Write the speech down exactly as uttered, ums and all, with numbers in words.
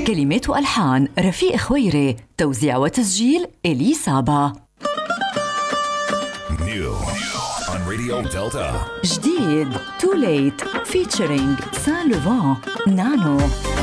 كلمات وألحان رفيق خويري، توزيع وتسجيل إلي صابا. New on Radio Delta. جديد Too Late featuring Saint Laurent Nano.